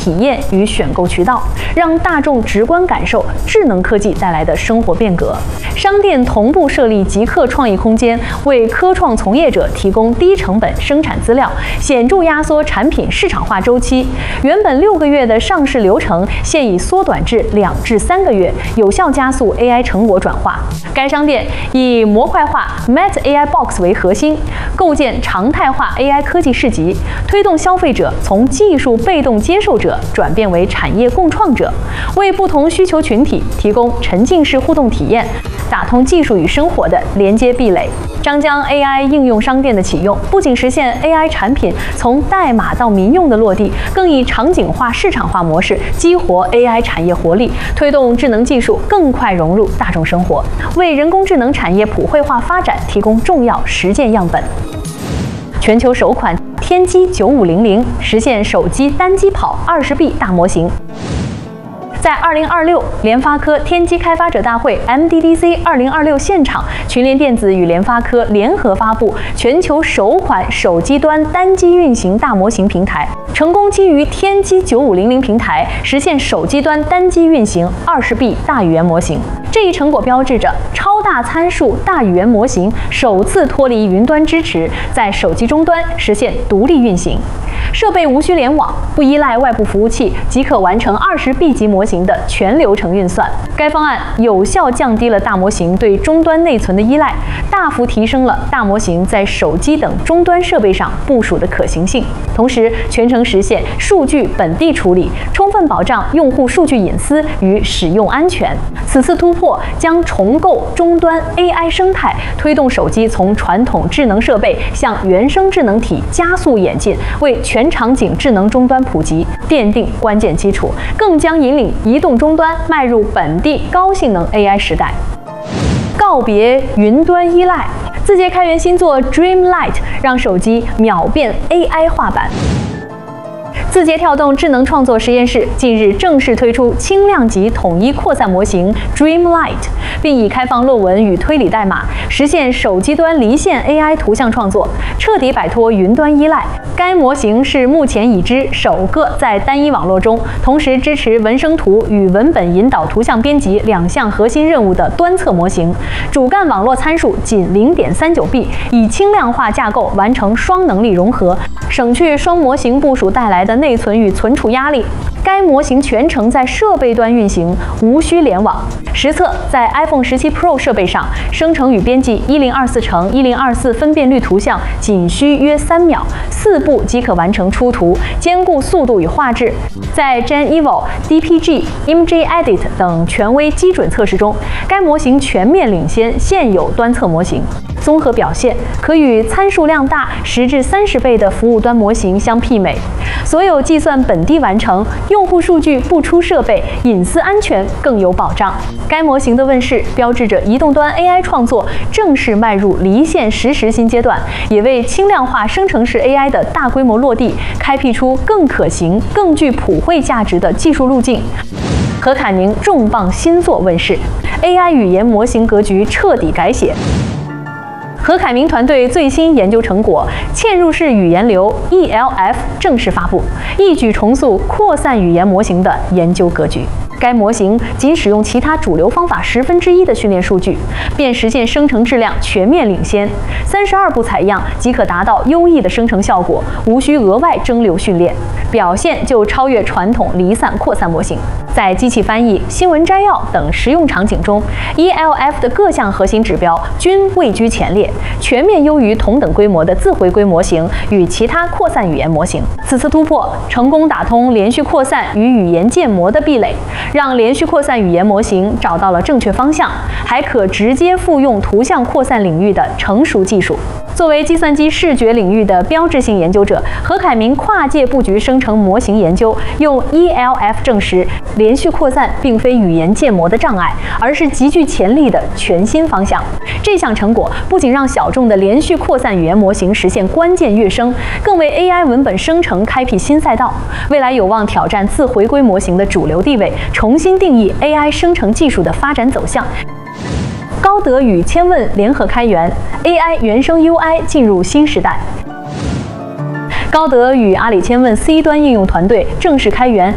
体验与选购渠道，让大众直观感受智能科技带来的生活变革。商店同步设立极客创意空间，为科创从业者提供低成本生产资料，显著压缩产品市场化周期。原本6个月的上市流程，现已缩短至2至3个月，有效加速 AI 成果转化。该商店以模块化 Met AI Box 为核心，构建常态化 AI 科技市集，推动消费者从技术被动接受者转变为产业共创者，为不同需求群体提供沉浸式互动体验，打通技术与生活的连接壁垒。张江 AI 应用商店的启用，不仅实现 AI 产品从代码到民用的落地，更以场景化、市场化模式激活 AI 产业活力，推动智能技术更快融入大众生活，为人工智能产业普惠化发展提供重要实践样本。全球首款天玑9500实现手机单机跑20B 大模型。在2026联发科天玑开发者大会 MDDC 2026现场，群联电子与联发科联合发布全球首款手机端单机运行大模型平台，成功基于天玑9500平台实现手机端单机运行20B 大语言模型。这一成果标志着超大参数大语言模型首次脱离云端支持，在手机终端实现独立运行。设备无需联网，不依赖外部服务器，即可完成20B 级模型的全流程运算。该方案有效降低了大模型对终端内存的依赖，大幅提升了大模型在手机等终端设备上部署的可行性，同时全程实现数据本地处理，充分保障用户数据隐私与使用安全。此次突破将重构终端 AI 生态，推动手机从传统智能设备向原生智能体加速演进，为全场景智能终端普及奠定关键基础，更将引领移动终端迈入本地高性能 AI 时代。告别云端依赖，字节开源新作 Dreamlight 让手机秒变 AI 画板。字节跳动智能创作实验室近日正式推出轻量级统一扩散模型 Dreamlight， 并以开放论文与推理代码实现手机端离线 AI 图像创作，彻底摆脱云端依赖。该模型是目前已知首个在单一网络中同时支持文生图与文本引导图像编辑2项核心任务的端侧模型，主干网络参数仅 0.39B， 以轻量化架构完成双能力融合，省去双模型部署带来的内存与存储压力。该模型全程在设备端运行，无需联网。实测在 iPhone 17 Pro 设备上，生成与编辑 1024×1024 分辨率图像仅需约3秒，4步即可完成出图，兼顾速度与画质。在 Gen-Eval、DPG、ImageEdit 等权威基准测试中，该模型全面领先现有端侧模型。综合表现可与参数量大10至30倍的服务端模型相媲美，所有计算本地完成，用户数据不出设备，隐私安全更有保障。该模型的问世，标志着移动端 AI 创作正式迈入离线实时新阶段，也为轻量化生成式 AI 的大规模落地开辟出更可行、更具普惠价值的技术路径。何凯明重磅新作问世 ，AI 语言模型格局彻底改写。何凯明团队最新研究成果嵌入式语言流 ELF 正式发布，一举重塑扩散语言模型的研究格局。该模型仅使用其他主流方法1/10的训练数据，便实现生成质量全面领先，32步采样即可达到优异的生成效果，无需额外蒸馏训练，表现就超越传统离散扩散模型。在机器翻译、新闻摘要等实用场景中 ，ELF 的各项核心指标均位居前列，全面优于同等规模的自回归模型与其他扩散语言模型。此次突破成功打通连续扩散与语言建模的壁垒，让连续扩散语言模型找到了正确方向，还可直接复用图像扩散领域的成熟技术。作为计算机视觉领域的标志性研究者，何凯明跨界布局生成模型研究，用 ELF 证实连续扩散并非语言建模的障碍，而是极具潜力的全新方向。这项成果不仅让小众的连续扩散语言模型实现关键跃升，更为 AI 文本生成开辟新赛道，未来有望挑战自回归模型的主流地位，重新定义 AI 生成技术的发展走向。高德与千问联合开源 ，AI 原生 UI 进入新时代。高德与阿里千问 C 端应用团队正式开源